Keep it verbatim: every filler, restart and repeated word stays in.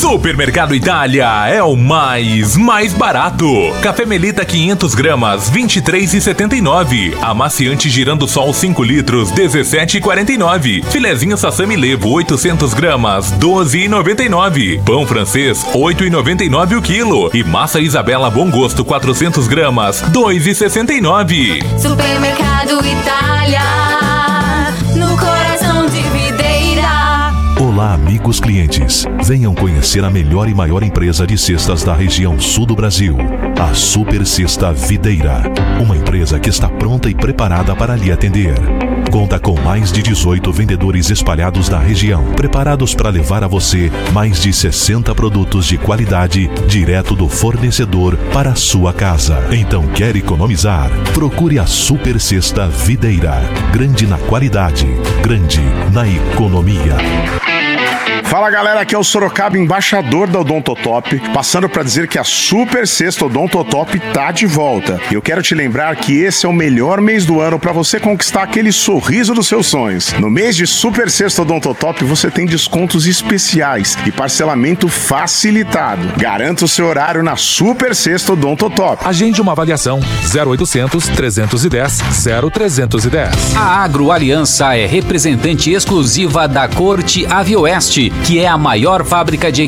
Supermercado Itália é o mais, mais barato. Café Melita quinhentas gramas, vinte e três reais e setenta e nove centavos. Amaciante Girando-Sol cinco litros, dezessete reais e quarenta e nove centavos. Filezinho Sassami Levo oitocentas gramas, doze reais e noventa e nove centavos. Pão francês, oito reais e noventa e nove centavos o quilo. E massa Isabela Bom Gosto quatrocentas gramas, dois reais e sessenta e nove centavos. Supermercado Itália, no coração de Videira. Olá, amigos clientes. Venham conhecer a melhor e maior empresa de cestas da região sul do Brasil, a Super Cesta Videira. Uma empresa que está pronta e preparada para lhe atender. Conta com mais de dezoito vendedores espalhados na região, preparados para levar a você mais de sessenta produtos de qualidade direto do fornecedor para a sua casa. Então, quer economizar? Procure a Super Cesta Videira. Grande na qualidade, grande na economia. Fala galera, aqui é o Sorocaba, embaixador da Odontotop, passando para dizer que a Super Sexta Odontotop tá de volta. E eu quero te lembrar que esse é o melhor mês do ano para você conquistar aquele sorriso dos seus sonhos. No mês de Super Sexta Odontotop você tem descontos especiais e parcelamento facilitado. Garanta o seu horário na Super Sexta Odontotop. Agende uma avaliação zero oitocentos, trezentos e dez, zero trezentos e dez. A Agroaliança é representante exclusiva da Corte Avioeste, que é a maior fábrica de